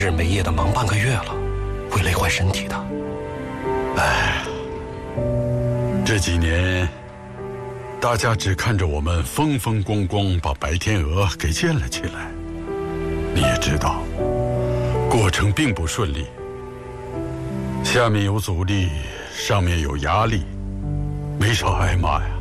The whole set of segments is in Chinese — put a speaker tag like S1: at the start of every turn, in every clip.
S1: 日没夜的忙半个月了，会累坏身体的。
S2: 哎，这几年大家只看着我们风风光光把白天鹅给建了起来，你也知道，过程并不顺利，下面有阻力，上面有压力，没少挨骂呀。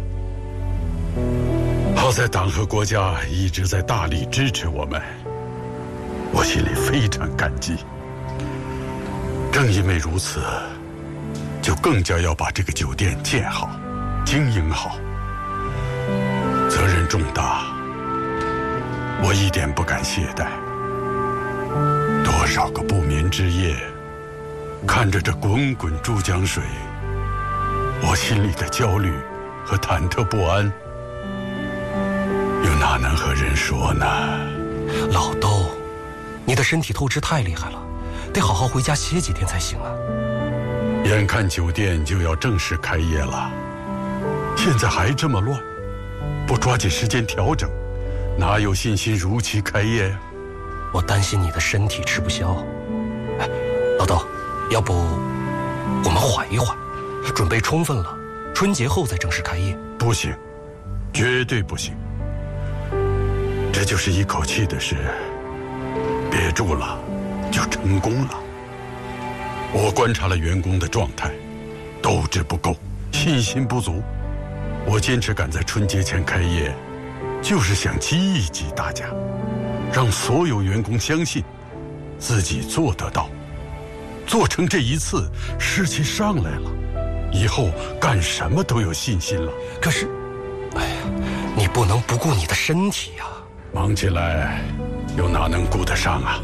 S2: 好在党和国家一直在大力支持我们，我心里非常感激。正因为如此，就更加要把这个酒店建好、经营好。责任重大，我一点不敢懈怠。多少个不眠之夜，看着这滚滚珠江水，我心里的焦虑和忐忑不安，又哪能和人说呢？
S1: 老窦，你的身体透支太厉害了，得好好回家歇几天才行啊。
S2: 眼看酒店就要正式开业了，现在还这么乱，不抓紧时间调整，哪有信心如期开业呀？
S1: 我担心你的身体吃不消。哎，老窦，要不我们缓一缓，准备充分了，春节后再正式开业？
S2: 不行，绝对不行。这就是一口气的事，憋住了就成功了。我观察了员工的状态，斗志不够，信心不足。我坚持赶在春节前开业，就是想激一激大家，让所有员工相信自己做得到，做成这一次，士气上来了，以后干什么都有信心了。
S1: 可是，哎呀，你不能不顾你的身体呀！
S2: 忙起来，又哪能顾得上啊？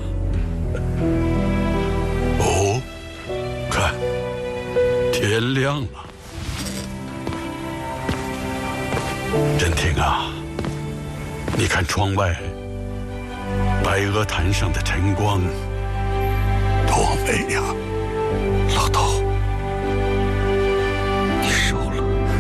S2: 哦，看，天亮了。振廷啊，你看窗外白鹅潭上的晨光多美呀！